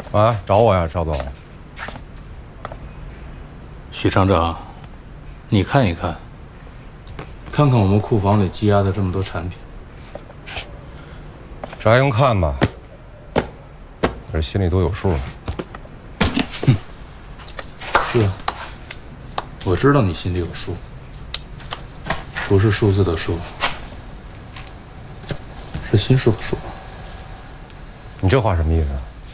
啊，找我呀，赵总。 许厂长，你看一看，看看我们库房里积压的这么多产品， 这还用看吗？这心里都有数了。 哼，是啊，我知道你心里有数，不是数字的数，是心数的数。 你这话什么意思？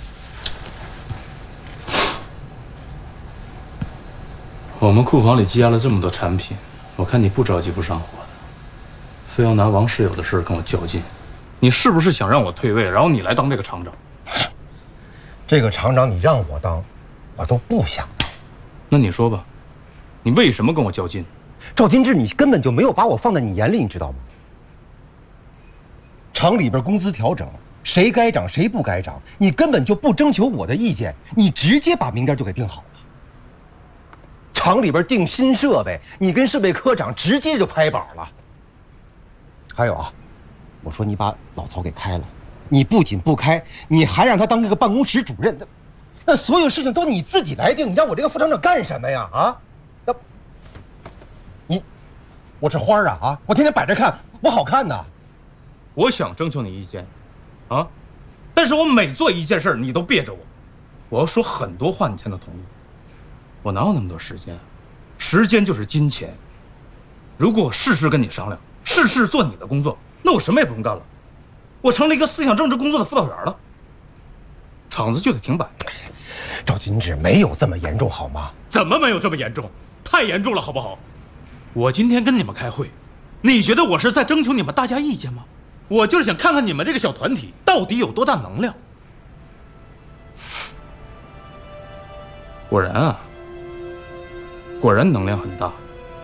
我们库房里积压了这么多产品，我看你不着急不上火的，非要拿王世友的事跟我较劲，你是不是想让我退位，然后你来当这个厂长？ 这个厂长你让我当，我都不想当。 那你说吧，你为什么跟我较劲？ 赵金志，你根本就没有把我放在你眼里，你知道吗？厂里边工资调整，谁该涨谁不该涨，你根本就不征求我的意见，你直接把名单就给定好了。厂里边定新设备，你跟设备科长直接就拍板了。还有啊，我说你把老曹给开了，你不仅不开，你还让他当这个办公室主任，那所有事情都你自己来定，你让我这个副厂长干什么呀？啊，我是花啊啊！我天天摆着看，我好看呐。 我想征求你意见，啊，但是我每做一件事你都别着我，我要说很多话你才能同意。我哪有那么多时间？时间就是金钱。如果我事事跟你商量，事事做你的工作，那我什么也不用干了，我成了一个思想政治工作的辅导员了，厂子就得停摆。 赵金志，没有这么严重好吗？ 怎么没有这么严重？太严重了，好不好？我今天跟你们开会，你觉得我是在征求你们大家意见吗？我就是想看看你们这个小团体到底有多大能量。果然啊，果然能量很大。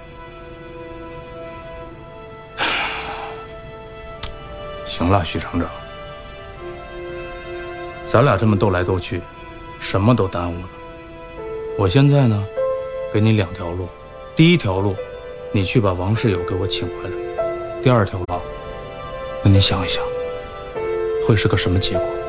行了，许厂长，咱俩这么斗来斗去，什么都耽误了。我现在呢，给你两条路。第一条路，你去把王世友给我请回来；第二条路，那你想一想，会是个什么结果？